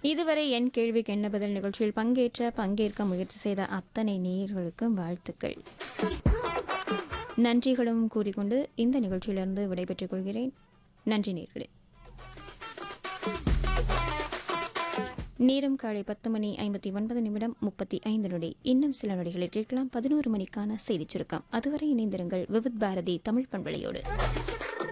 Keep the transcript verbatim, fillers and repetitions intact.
இதுவரை என் கேள்விக்கு என்ன பதில் நிகழ்ச்சியில் பங்கேற்ற பங்கேற்க முயற்சி செய்த அத்தனை நேயர்களுக்கும் வாழ்த்துக்கள், நன்றிகளும் கூறிக்கொண்டு இந்த நிகழ்ச்சியிலிருந்து விடைபெற்றுக் கொள்கிறேன். நன்றி நேயர்களே. நேரம் காலை பத்து மணி ஐம்பத்தி ஒன்பது நிமிடம் முப்பத்தி ஐந்து நொடி. இன்னும் சில நொடிகளில் கேட்கலாம் பதினோரு மணிக்கான செய்திச் சுருக்கம். அதுவரை இணைந்திருங்கள் விவித் பாரதி தமிழ் பண்பலையோடு.